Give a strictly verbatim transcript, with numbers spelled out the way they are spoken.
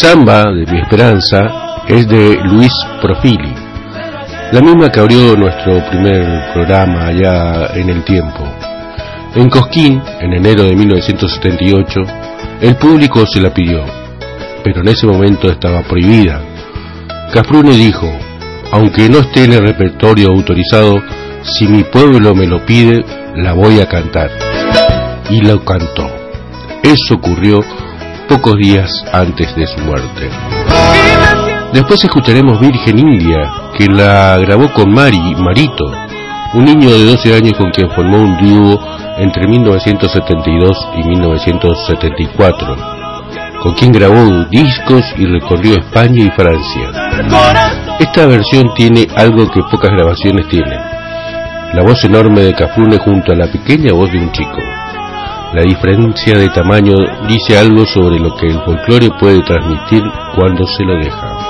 Samba de mi esperanza es de Luis Profili, la misma que abrió nuestro primer programa allá en el tiempo. En Cosquín, en enero de mil novecientos setenta y ocho, el público se la pidió, pero en ese momento estaba prohibida. Cafrune dijo: aunque no esté en el repertorio autorizado, si mi pueblo me lo pide, la voy a cantar. Y lo cantó. Eso ocurrió pocos días antes de su muerte. Después escucharemos Virgen India, que la grabó con Mari, Marito, un niño de doce años con quien formó un dúo entre mil novecientos setenta y dos y mil novecientos setenta y cuatro, con quien grabó discos y recorrió España y Francia. Esta versión tiene algo que pocas grabaciones tienen: la voz enorme de Cafrune junto a la pequeña voz de un chico. La diferencia de tamaño dice algo sobre lo que el folclore puede transmitir cuando se lo deja.